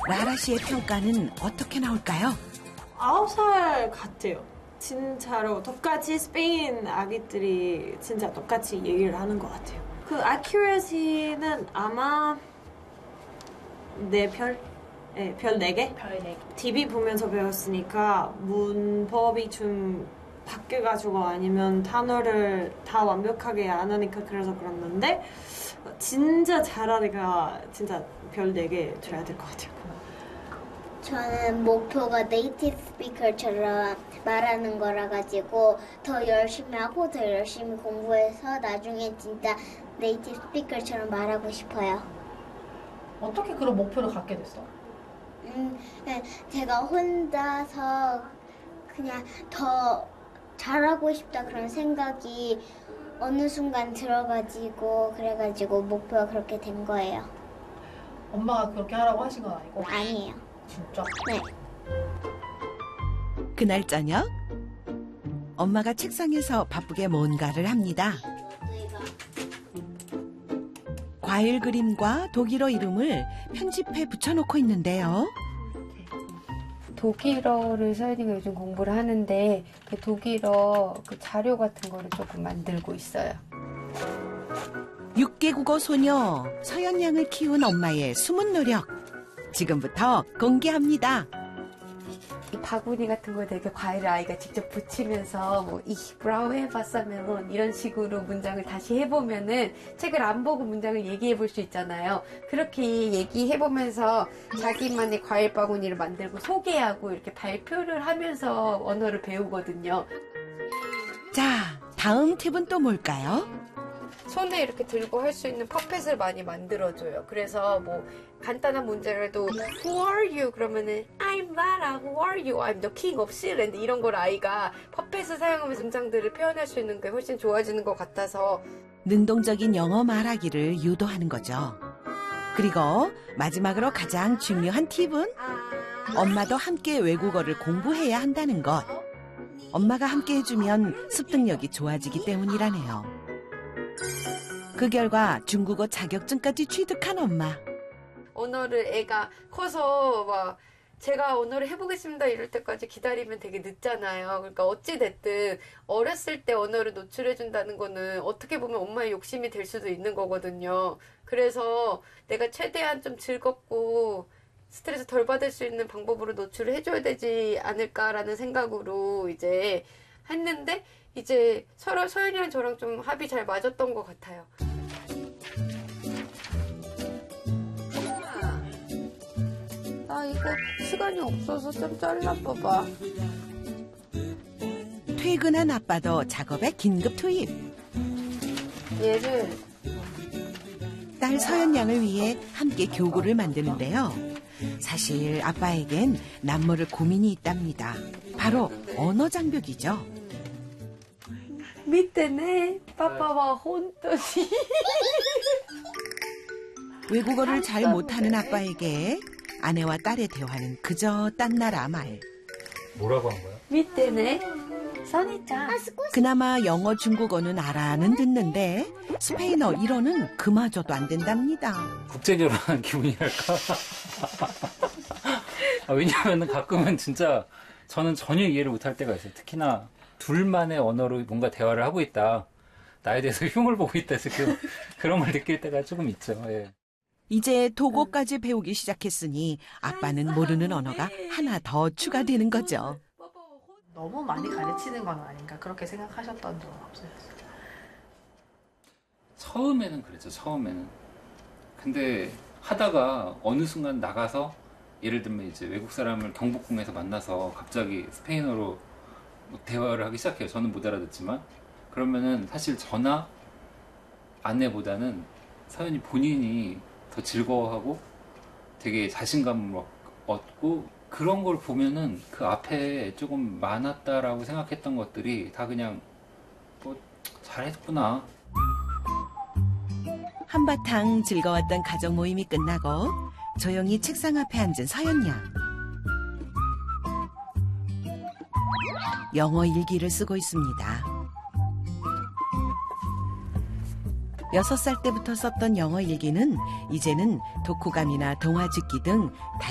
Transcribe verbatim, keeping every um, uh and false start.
라라 씨의 평가는 어떻게 나올까요? 아홉 살 같아요. 진짜로 똑같이 스페인 아기들이 진짜 똑같이 얘기를 하는 것 같아요. 그 accuracy는 아마 네 별? 네, 별 네 개? 별 네 개. 티비 보면서 배웠으니까 문법이 좀 바뀌어가지고 아니면 단어를 다 완벽하게 안 하니까 그래서 그랬는데 진짜 잘하니까 진짜 별 네 개 줘야 될 것 같아요. 저는 목표가 네이티브 스피커처럼 말하는 거라 가지고 더 열심히 하고 더 열심히 공부해서 나중에 진짜 네이티브 스피커처럼 말하고 싶어요. 어떻게 그런 목표를 갖게 됐어? 음, 제가 혼자서 그냥 더 잘하고 싶다 그런 생각이 어느 순간 들어가지고 그래가지고 목표가 그렇게 된 거예요. 엄마가 그렇게 하라고 하신 건 아니고? 아니에요. 진짜? 네. 그날 저녁 엄마가 책상에서 바쁘게 뭔가를 합니다. 과일 그림과 독일어 이름을 편집해 붙여놓고 있는데요. 독일어를 서연이가 요즘 공부를 하는데 그 독일어 그 자료 같은 거를 조금 만들고 있어요. 육 개 국어 소녀 서연 양을 키운 엄마의 숨은 노력 지금부터 공개합니다. 이 바구니 같은 거에 되게 과일을 아이가 직접 붙이면서 뭐 ich brauche Wassermelon 이런 식으로 문장을 다시 해보면은 책을 안 보고 문장을 얘기해 볼 수 있잖아요. 그렇게 얘기해 보면서 자기만의 과일 바구니를 만들고 소개하고 이렇게 발표를 하면서 언어를 배우거든요. 자, 다음 팁은 또 뭘까요? 손에 이렇게 들고 할 수 있는 퍼펫을 많이 만들어줘요. 그래서 뭐 간단한 문제라도 Who are you? 그러면은 I'm Lara. Who are you? I'm the king of Sealand. 이런 걸 아이가 퍼펫을 사용하면서 문장들을 표현할 수 있는 게 훨씬 좋아지는 것 같아서 능동적인 영어 말하기를 유도하는 거죠. 그리고 마지막으로 가장 중요한 팁은 엄마도 함께 외국어를 공부해야 한다는 것. 엄마가 함께 해주면 습득력이 좋아지기 때문이라네요. 그 결과 중국어 자격증까지 취득한 엄마. 언어를 애가 커서 막 제가 언어를 해보겠습니다 이럴 때까지 기다리면 되게 늦잖아요. 그러니까 어찌됐든 어렸을 때 언어를 노출해준다는 거는 어떻게 보면 엄마의 욕심이 될 수도 있는 거거든요. 그래서 내가 최대한 좀 즐겁고 스트레스 덜 받을 수 있는 방법으로 노출을 해줘야 되지 않을까라는 생각으로 이제 했는데 이제 서로 서연이랑 저랑 좀 합이 잘 맞았던 것 같아요. 아 이거 시간이 없어서 좀 잘라봐봐. 퇴근한 아빠도 작업에 긴급 투입. 얘를 딸 서연 양을 위해 함께 교구를 만드는데요. 사실 아빠에겐 남모를 고민이 있답니다. 바로 언어 장벽이죠. 밑에네 빠빠와 혼돈이 외국어를 잘 못하는 아빠에게 아내와 딸의 대화는 그저 딴나라 말. 뭐라고 한 거야? 밑에네 선이짱. 그나마 영어 중국어는 알아는 듣는데 스페인어 일어는 그마저도 안 된답니다. 국제결혼한 기분이랄까? 아, 왜냐하면 가끔은 진짜 저는 전혀 이해를 못할 때가 있어요. 특히나 둘만의 언어로 뭔가 대화를 하고 있다. 나에 대해서 흉을 보고 있다. 지금 그런 걸 느낄 때가 조금 있죠. 예. 이제 독어까지 배우기 시작했으니 아빠는 모르는 언어가 하나 더 추가되는 거죠. 너무 많이 가르치는 건 아닌가 그렇게 생각하셨던 적은 없으셨어요? 처음에는 그랬죠. 처음에는. 근데 하다가 어느 순간 나가서 예를 들면 이제 외국 사람을 경복궁에서 만나서 갑자기 스페인어로 대화를 하기 시작해요. 저는 못 알아듣지만. 그러면은 사실 저나 아내보다는 서연이 본인이 더 즐거워하고 되게 자신감을 얻고 그런 걸 보면은 그 앞에 조금 많았다라고 생각했던 것들이 다 그냥 뭐 잘했구나. 한바탕 즐거웠던 가족 모임이 끝나고 조용히 책상 앞에 앉은 서연 양. 영어 일기를 쓰고 있습니다. 여섯 살 때부터 썼던 영어 일기는 이제는 독후감이나 동화 짓기 등